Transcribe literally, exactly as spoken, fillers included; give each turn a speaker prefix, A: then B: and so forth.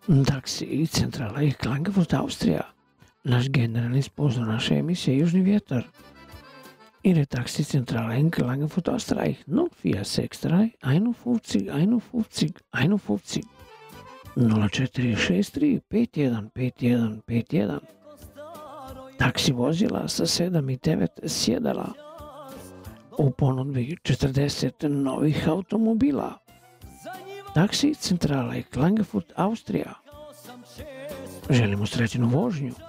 A: Taksi centrala je Klagenfurt, Austrija. Naš generalni sponzor naše emisije je Južni vjetar. Ihre Taxizentrale in Klagenfurt, Österreich null vier sechs drei einundfünfzig einundfünfzig einundfünfzig nula četiri šest tri pet jedan pet jedan pet jedan. Taksi vozila sa sedam i devet sjedala. U ponudbi četrdeset novih automobila. Taksi centrala je Klagenfurt, Austrija. Želimo srećnu vožnju.